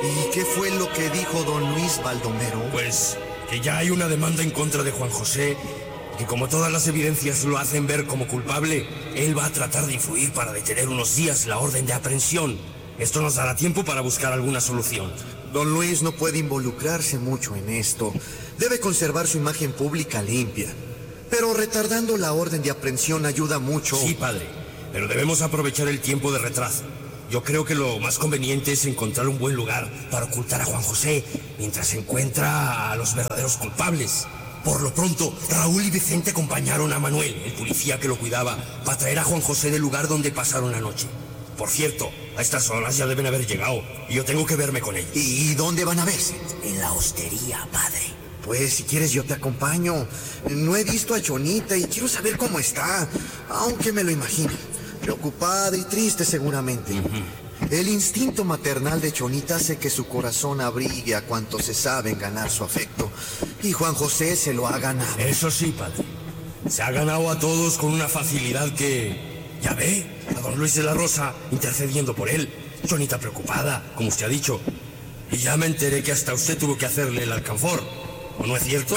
¿Y qué fue lo que dijo don Luis Baldomero? Pues que ya hay una demanda en contra de Juan José, y como todas las evidencias lo hacen ver como culpable, él va a tratar de influir para detener unos días la orden de aprehensión. Esto nos dará tiempo para buscar alguna solución. Don Luis no puede involucrarse mucho en esto. Debe conservar su imagen pública limpia. Pero retardando la orden de aprehensión ayuda mucho. Sí, padre, pero debemos aprovechar el tiempo de retraso. Yo creo que lo más conveniente es encontrar un buen lugar para ocultar a Juan José mientras se encuentra a los verdaderos culpables. Por lo pronto, Raúl y Vicente acompañaron a Manuel, el policía que lo cuidaba, para traer a Juan José del lugar donde pasaron la noche. Por cierto, a estas horas ya deben haber llegado y yo tengo que verme con ellos. ¿Y dónde van a verse? En la hostería, padre. Pues si quieres yo te acompaño. No he visto a Chonita y quiero saber cómo está, aunque me lo imagino. Preocupada y triste seguramente. El instinto maternal de Chonita hace que su corazón abrigue a cuantos se saben ganar su afecto. Y Juan José se lo ha ganado. Eso sí, padre. Se ha ganado a todos con una facilidad que... Ya ve, a don Luis de la Rosa intercediendo por él. Chonita preocupada, como usted ha dicho. Y ya me enteré que hasta usted tuvo que hacerle el alcanfor. ¿O no es cierto?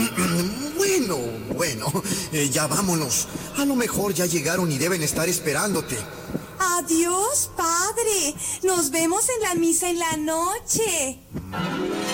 Bueno, ya vámonos. A lo mejor ya llegaron y deben estar esperándote. Adiós, padre. Nos vemos en la misa en la noche.